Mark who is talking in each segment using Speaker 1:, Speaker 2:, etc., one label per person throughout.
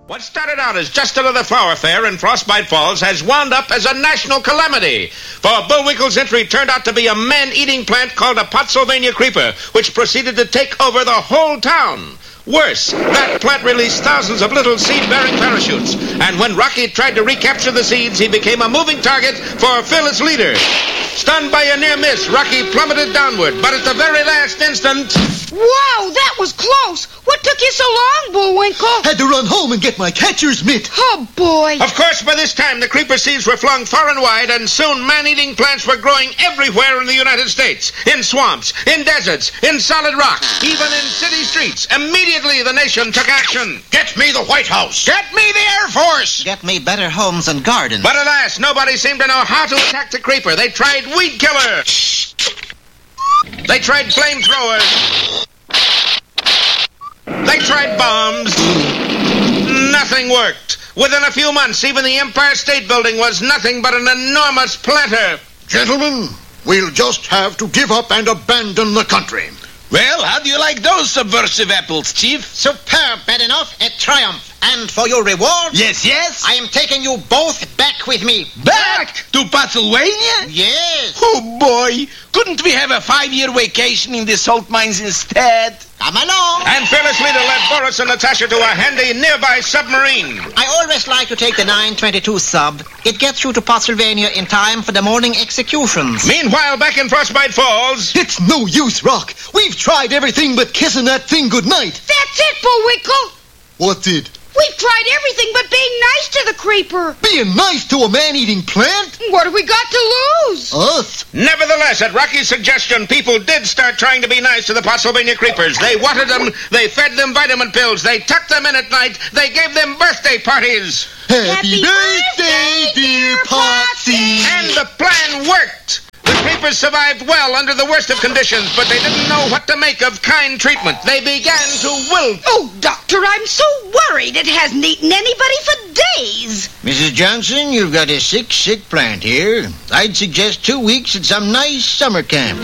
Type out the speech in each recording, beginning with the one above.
Speaker 1: What started out as just another flower fair in Frostbite Falls has wound up as a national calamity. For Bullwinkle's entry turned out to be a man-eating plant called a Pottsylvania creeper, which proceeded to take over the whole town. Worse, that plant released thousands of little seed-bearing parachutes. And when Rocky tried to recapture the seeds, he became a moving target for Phyllis Leader. Stunned by a near miss, Rocky plummeted downward, but at the very last instant...
Speaker 2: Wow, that was close. What took you so long, Bullwinkle?
Speaker 3: Had to run home and get my catcher's mitt.
Speaker 2: Oh, boy.
Speaker 1: Of course, by this time, the creeper seeds were flung far and wide, and soon man-eating plants were growing everywhere in the United States. In swamps, in deserts, in solid rock, even in city streets. Immediately, the nation took action.
Speaker 4: Get me the White House.
Speaker 1: Get me the Air Force.
Speaker 5: Get me better homes and gardens.
Speaker 1: But alas, nobody seemed to know how to attack the creeper. They tried weed killer. They tried flamethrowers. They tried bombs. Nothing worked. Within a few months, even the Empire State Building was nothing but an enormous planter.
Speaker 4: Gentlemen, we'll just have to give up and abandon the country.
Speaker 6: Well, how do you like those subversive apples, Chief?
Speaker 5: Superb, bad enough, a triumph. And for your reward...
Speaker 6: Yes?
Speaker 5: I am taking you both back with me.
Speaker 6: Back to Pottsylvania?
Speaker 5: Yes.
Speaker 6: Oh, boy. Couldn't we have a 5-year vacation in the salt mines instead?
Speaker 5: Come along.
Speaker 1: And Phyllis Leader led Boris and Natasha to a handy nearby submarine.
Speaker 5: I always like to take the 922 sub. It gets you to Pottsylvania in time for the morning executions.
Speaker 1: Meanwhile, back in Frostbite Falls...
Speaker 3: It's no use, Rock. We've tried everything but kissing that thing goodnight.
Speaker 2: That's it, Bullwinkle.
Speaker 3: What did?
Speaker 2: We've tried everything but being nice to the creeper.
Speaker 3: Being nice to a man-eating plant?
Speaker 2: What have we got to lose?
Speaker 3: Us.
Speaker 1: Nevertheless, at Rocky's suggestion, people did start trying to be nice to the Pottsylvania creepers. They watered them, they fed them vitamin pills, they tucked them in at night, they gave them birthday parties.
Speaker 3: Happy birthday, dear Potsy.
Speaker 1: And the plan worked. The creepers survived well under the worst of conditions, but they didn't know what to make of kind treatment. They began to wilt.
Speaker 2: Oh, Doctor, I'm so worried it hasn't eaten anybody for days.
Speaker 5: Mrs. Johnson, you've got a sick plant here. I'd suggest 2 weeks at some nice summer camp.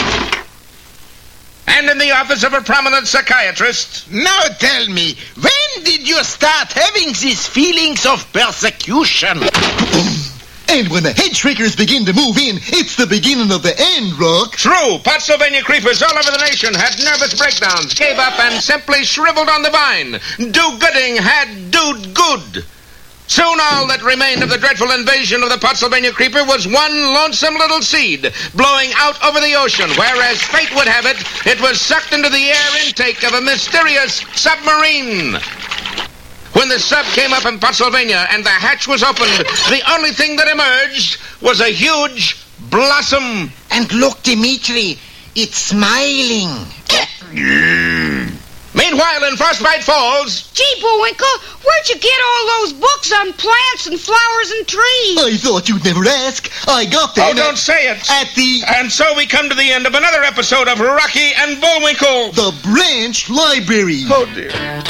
Speaker 1: And in the office of a prominent psychiatrist...
Speaker 6: Now tell me, when did you start having these feelings of persecution?
Speaker 3: And when the head shrinkers begin to move in, it's the beginning of the end, Rock.
Speaker 1: True, Pottsylvania creepers all over the nation had nervous breakdowns, gave up, and simply shriveled on the vine. Do-gooding had doed good. Soon all that remained of the dreadful invasion of the Pottsylvania creeper was one lonesome little seed blowing out over the ocean, where, as fate would have it, it was sucked into the air intake of a mysterious submarine. When the sub came up in Pottsylvania and the hatch was opened, the only thing that emerged was a huge blossom.
Speaker 5: And look, Dimitri, it's smiling.
Speaker 1: Meanwhile, in Frostbite Falls...
Speaker 2: Gee, Bullwinkle, where'd you get all those books on plants and flowers and trees?
Speaker 3: I thought you'd never ask. I got them.
Speaker 1: Oh, don't say it.
Speaker 3: At the...
Speaker 1: And so we come to the end of another episode of Rocky and Bullwinkle.
Speaker 3: The Branch Library.
Speaker 1: Oh, dear.